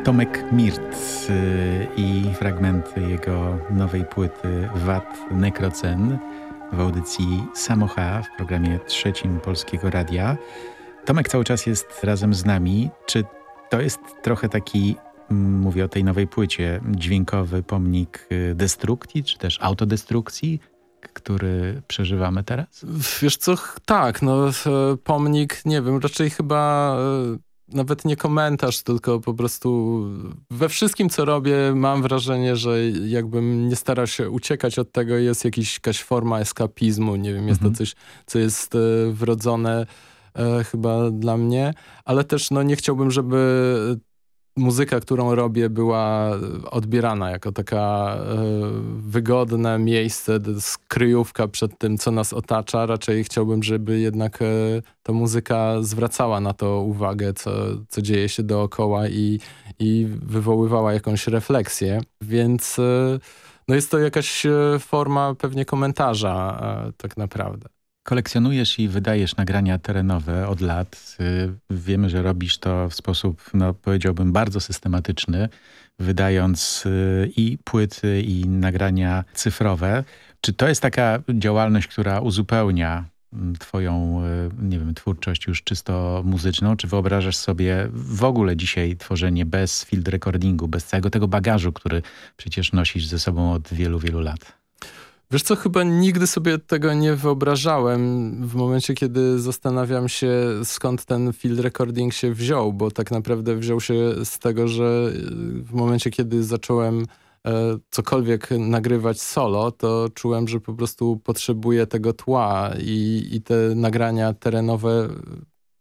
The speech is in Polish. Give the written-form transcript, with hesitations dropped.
Tomek Mirt i fragmenty jego nowej płyty Wat Nekrocen w audycji Samocha w programie trzecim Polskiego Radia. Tomek cały czas jest razem z nami. Czy to jest trochę taki, mówię o tej nowej płycie, dźwiękowy pomnik destrukcji, czy też autodestrukcji, który przeżywamy teraz? Wiesz co, tak, pomnik, nie wiem, raczej chyba nawet nie komentarz, tylko po prostu we wszystkim, co robię, mam wrażenie, że jakbym nie starał się uciekać od tego, jest jakaś forma eskapizmu, nie wiem, jest to coś, co jest wrodzone chyba dla mnie, ale też nie chciałbym, żeby muzyka, którą robię, była odbierana jako taka wygodne miejsce, skryjówka przed tym, co nas otacza. Raczej chciałbym, żeby jednak ta muzyka zwracała na to uwagę, co dzieje się dookoła i wywoływała jakąś refleksję. Więc jest to jakaś forma pewnie komentarza tak naprawdę. Kolekcjonujesz i wydajesz nagrania terenowe od lat. Wiemy, że robisz to w sposób, powiedziałbym, bardzo systematyczny, wydając i płyty, i nagrania cyfrowe. Czy to jest taka działalność, która uzupełnia twoją, nie wiem, twórczość już czysto muzyczną? Czy wyobrażasz sobie w ogóle dzisiaj tworzenie bez field recordingu, bez całego tego bagażu, który przecież nosisz ze sobą od wielu, wielu lat? Wiesz co, chyba nigdy sobie tego nie wyobrażałem w momencie, kiedy zastanawiam się, skąd ten field recording się wziął, bo tak naprawdę wziął się z tego, że w momencie, kiedy zacząłem cokolwiek nagrywać solo, to czułem, że po prostu potrzebuję tego tła i te nagrania terenowe